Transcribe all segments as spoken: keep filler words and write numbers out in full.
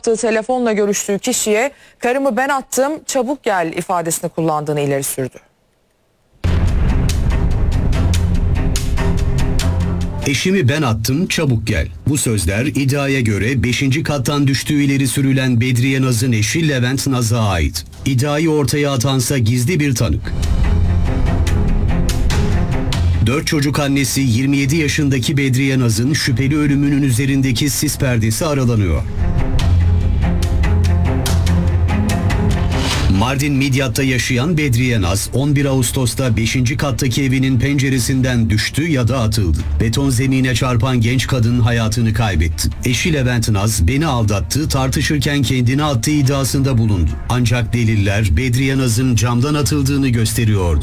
attığı telefonla görüştüğü kişiye "Karımı ben attım, çabuk gel" ifadesini kullandığını ileri sürdü. "Eşimi ben attım, çabuk gel." Bu sözler iddiaya göre beşinci kattan düştüğü ileri sürülen Bedriye Naz'ın eşi Levent Naz'a ait. İddiayı ortaya atansa gizli bir tanık. Dört çocuk annesi yirmi yedi yaşındaki Bedriye Naz'ın şüpheli ölümünün üzerindeki sis perdesi aralanıyor. Mardin Midyat'ta yaşayan Bedriye Naz, on bir Ağustos'ta beşinci kattaki evinin penceresinden düştü ya da atıldı. Beton zemine çarpan genç kadın hayatını kaybetti. Eşi Levent Naz, "Beni aldattı, tartışırken kendini attığı" iddiasında bulundu. Ancak deliller Bedriye Naz'ın camdan atıldığını gösteriyordu.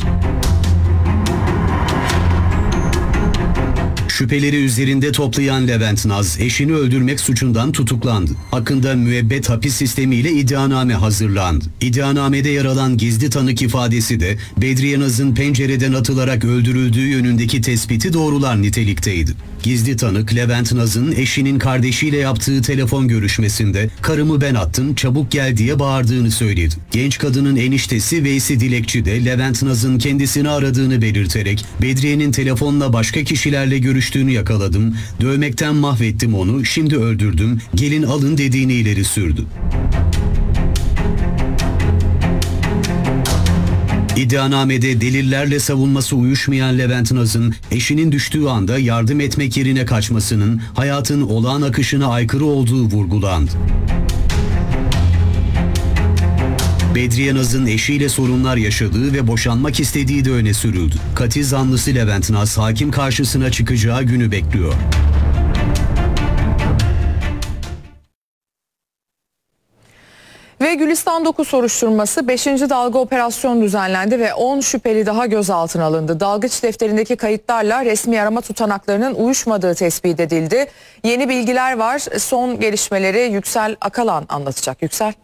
Şüpheleri üzerinde toplayan Levent Naz, eşini öldürmek suçundan tutuklandı. Hakkında müebbet hapis sistemiyle iddianame hazırlandı. İddianamede yer alan gizli tanık ifadesi de Bedriye Naz'ın pencereden atılarak öldürüldüğü yönündeki tespiti doğrular nitelikteydi. Gizli tanık, Levent Naz'ın eşinin kardeşiyle yaptığı telefon görüşmesinde "Karımı ben attım, çabuk gel" diye bağırdığını söyledi. Genç kadının eniştesi Veysi Dilekçi de Levent Naz'ın kendisini aradığını belirterek "Bedriye'nin telefonla başka kişilerle görüştüğünü yakaladım, dövmekten mahvettim onu, şimdi öldürdüm, gelin alın" dediğini ileri sürdü. İddianamede delillerle savunması uyuşmayan Levent Naz'ın eşinin düştüğü anda yardım etmek yerine kaçmasının hayatın olağan akışına aykırı olduğu vurgulandı. Bedriye Naz'ın eşiyle sorunlar yaşadığı ve boşanmak istediği de öne sürüldü. Katil zanlısı Levent Naz, hakim karşısına çıkacağı günü bekliyor. Ve Gülistan dokuz soruşturması beşinci dalga operasyon düzenlendi ve on şüpheli daha gözaltına alındı. Dalgıç defterindeki kayıtlarla resmi arama tutanaklarının uyuşmadığı tespit edildi. Yeni bilgiler var. Son gelişmeleri Yüksel Akalan anlatacak. Yüksel.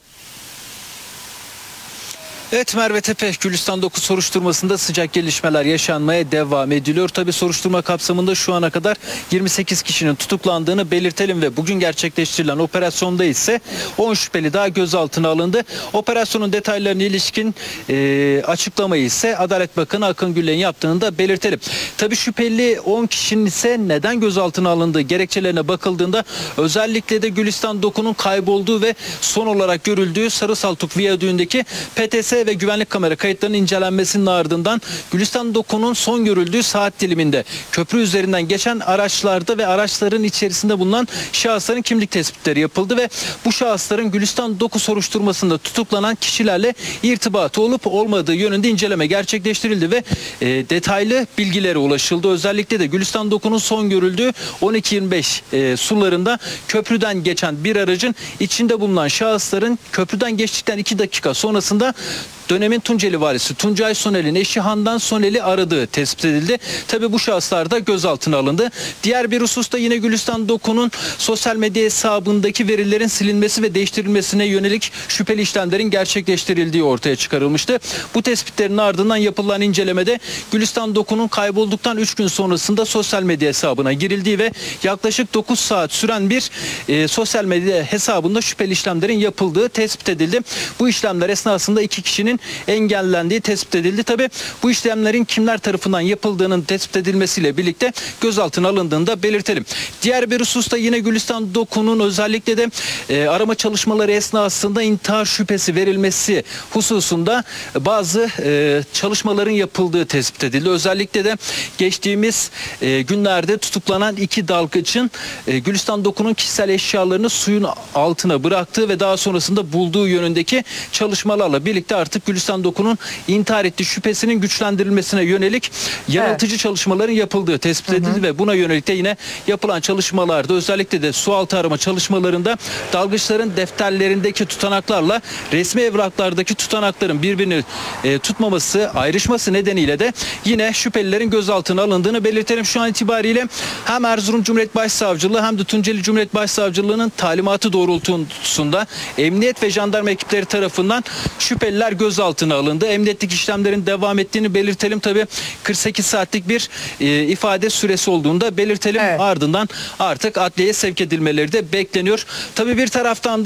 Evet Merve Tepe, Gülistan dokuz soruşturmasında sıcak gelişmeler yaşanmaya devam ediliyor. Tabi soruşturma kapsamında şu ana kadar yirmi sekiz kişinin tutuklandığını belirtelim ve bugün gerçekleştirilen operasyonda ise on şüpheli daha gözaltına alındı. Operasyonun detaylarına ilişkin e, açıklamayı ise Adalet Bakanı Akın Gül'ün yaptığını da belirtelim. Tabi şüpheli on kişinin ise neden gözaltına alındığı gerekçelerine bakıldığında özellikle de Gülistan dokuzun kaybolduğu ve son olarak görüldüğü Sarı Saltuk Viyadüğü'ndeki P T S ve güvenlik kamera kayıtlarının incelenmesinin ardından Gülistan dokuzun son görüldüğü saat diliminde köprü üzerinden geçen araçlarda ve araçların içerisinde bulunan şahısların kimlik tespitleri yapıldı ve bu şahısların Gülistan dokuz soruşturmasında tutuklanan kişilerle irtibatı olup olmadığı yönünde inceleme gerçekleştirildi ve e, detaylı bilgilere ulaşıldı. Özellikle de Gülistan dokuzun son görüldüğü on iki yirmi beş e, sularında köprüden geçen bir aracın içinde bulunan şahısların köprüden geçtikten iki dakika sonrasında dönemin Tunceli valisi Tuncay Sonel'in eşi Handan Sonel'i aradığı tespit edildi. Tabi bu şahıslar da gözaltına alındı. Diğer bir hususta yine Gülistan dokuzun sosyal medya hesabındaki verilerin silinmesi ve değiştirilmesine yönelik şüpheli işlemlerin gerçekleştirildiği ortaya çıkarılmıştı. Bu tespitlerin ardından yapılan incelemede Gülistan dokuzun kaybolduktan üç gün sonrasında sosyal medya hesabına girildiği ve yaklaşık dokuz saat süren bir e, sosyal medya hesabında şüpheli işlemlerin yapıldığı tespit edildi. Bu işlemler esnasında iki kişinin engellendiği tespit edildi. Tabi bu işlemlerin kimler tarafından yapıldığının tespit edilmesiyle birlikte gözaltına alındığını da belirtelim. Diğer bir hususta yine Gülistan dokuzun özellikle de e, arama çalışmaları esnasında intihar şüphesi verilmesi hususunda bazı e, çalışmaların yapıldığı tespit edildi. Özellikle de geçtiğimiz e, günlerde tutuklanan iki dalgıçın e, Gülistan dokuzun kişisel eşyalarını suyun altına bıraktığı ve daha sonrasında bulduğu yönündeki çalışmalarla birlikte artık Gülistan dokuzun intihar ettiği şüphesinin güçlendirilmesine yönelik yanıltıcı evet. çalışmaların yapıldığı tespit edildi hı hı. ve buna yönelik de yine yapılan çalışmalarda özellikle de sualtı arama çalışmalarında dalgıçların defterlerindeki tutanaklarla resmi evraklardaki tutanakların birbirini e, tutmaması, ayrışması nedeniyle de yine şüphelilerin gözaltına alındığını belirtelim. Şu an itibariyle hem Erzurum Cumhuriyet Başsavcılığı hem de Tunceli Cumhuriyet Başsavcılığı'nın talimatı doğrultusunda emniyet ve jandarma ekipleri tarafından şüpheliler gözaltına alındı. Emniyetlik işlemlerin devam ettiğini belirtelim. Tabii kırk sekiz saatlik bir e, ifade süresi olduğunu da belirtelim. Evet. Ardından artık adliyeye sevk edilmeleri de bekleniyor. Tabii bir taraftan da